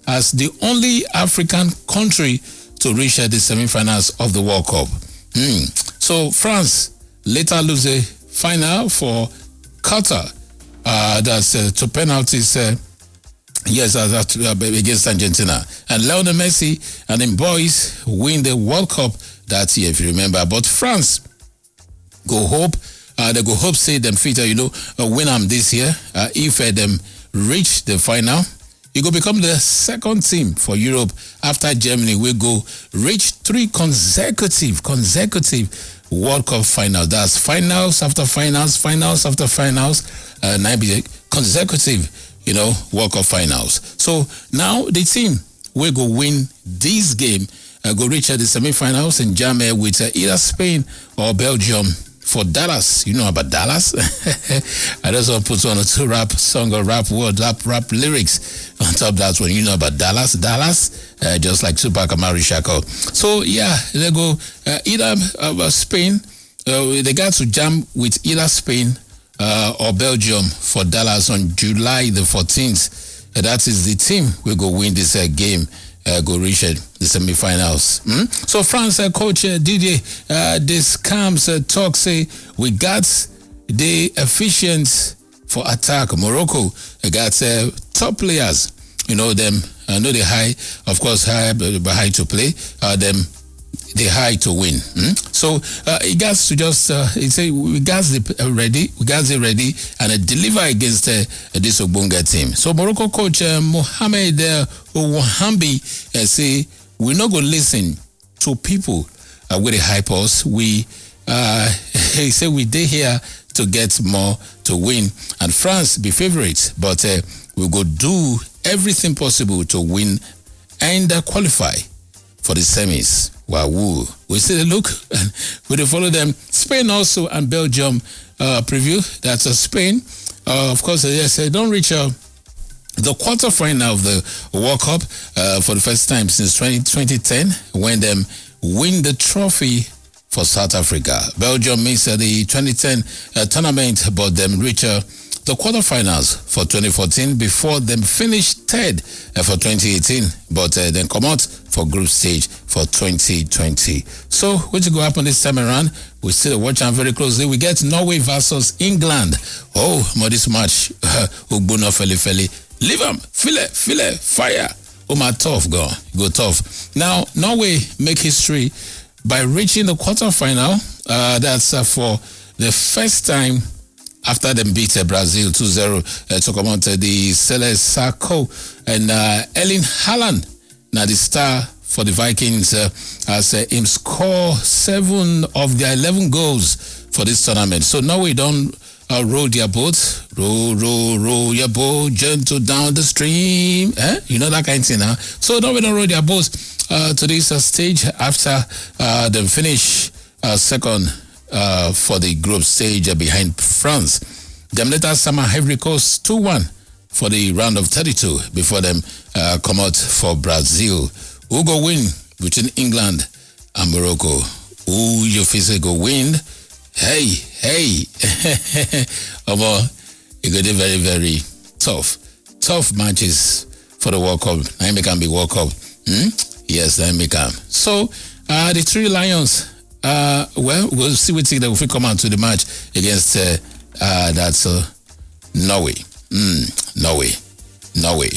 as the only African country to reach the semi-finals of the World Cup. So France later lose a final for Qatar. That's to penalties. Yes, against Argentina. And Lionel Messi and them boys win the World Cup that year, if you remember. But France go hope. They go hope say them fit, win them this year. If them reach the final, it will become the second team for Europe after Germany will go reach 3 consecutive World Cup finals. That's finals after finals, finals after finals, 9 consecutive, World Cup finals. So now the team will go win this game, go reach the semi-finals in Germany with either Spain or Belgium for Dallas. You know about Dallas? I just want to put on a 2 rap song or rap word, rap lyrics on top of that one. You know about Dallas, just like Tupac Amaru Shakur. So yeah, they go either Spain. They got to jam with either Spain or Belgium for Dallas on July the 14th. That is the team will go win this game. Go reach the semi-finals. So France coach Didier Deschamps talk say we got the efficient for attack. Morocco got top players. Them. I know they high, of course, high to play. Them they high to win. So he got to just he say we got it ready and deliver against this Ogbonga team. So Morocco coach Mohamed Ouahambi say we not go listen to people with the hype us. We he say we dey here to get more to win, and France be favorite, but we go do everything possible to win and qualify for the semis. Wow, we see the look and we follow them. Spain also and Belgium preview. That's Spain. Of course, yes, they don't reach the quarterfinal of the World Cup for the first time since 2010 when them win the trophy for South Africa. Belgium missed the 2010 tournament, but them reach the quarterfinals for 2014 before them finished third for 2018, but then come out for group stage for 2020. So what's going to happen this time around? We still watch them very closely. We get Norway versus England. Oh, this match, Ugbuna Feli. Leave them, feel it, fire. Oh my, tough, go tough. Now, Norway make history by reaching the quarterfinal. That's for the first time after them beat Brazil 2-0 to come out the Celeste Sarko and Erling Haaland. Now the star for the Vikings as him score 7 of their 11 goals for this tournament. So now we don't row their boat. Row your boat gentle down the stream. You know that kind of thing, huh? So now we don't row their boats to this stage after them finish second for the group stage behind France. Them later summer Ivory Coast 2-1 for the round of 32 before them come out for Brazil. Who go win between England and Morocco? Who you feel go win? Hey. It going to be very, very tough matches for the World Cup. I can be World Cup. Yes, I can. So the 3 Lions. We'll see what they will come out to the match against that's Norway. Norway.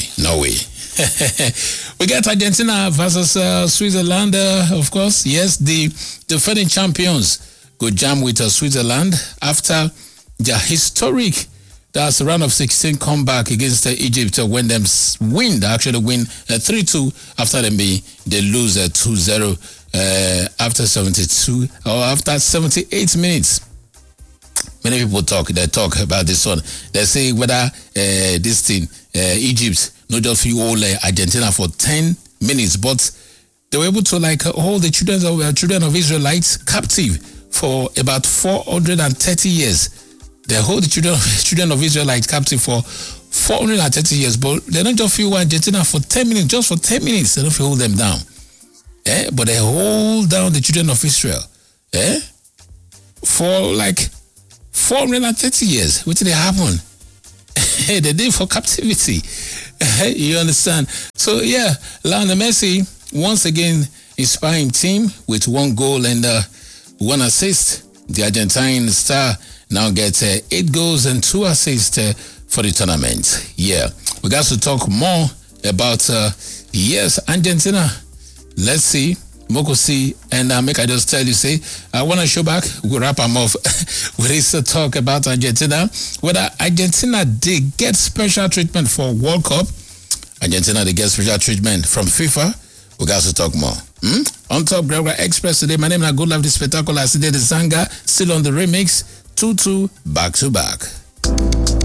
We got Argentina versus Switzerland, of course. Yes, the defending champions go jam with Switzerland after their historic, that's the round of 16 comeback against Egypt when them win. They actually win 3-2 after they lose 2-0 after 72 or after 78 minutes. Many people talk about this one. They say whether this thing, Egypt, not just you all Argentina for 10 minutes, but they were able to hold the children of Israelites captive for about 430 years. They hold the children of Israelites captive for 430 years, but they don't just feel Argentina for 10 minutes, just for 10 minutes, they don't hold them down. But they hold down the children of Israel for 430 years. What did they happen? They did for captivity. You understand? So yeah, Lionel Messi once again inspiring team with 1 goal and 1 assist. The Argentine star now gets 8 goals and 2 assists for the tournament. Yeah, we got to talk more about yes, Argentina. Let's see. Moko see, and make I just tell you, say, I want to show back, we'll wrap them off with this talk about Argentina. Whether Argentina, they get special treatment for World Cup. Argentina, they get special treatment from FIFA. We got to talk more. On top, Gregor Express today. My name is Good Life, the Spectacular. I see the Zanga, still on the remix. 2-2, back to back.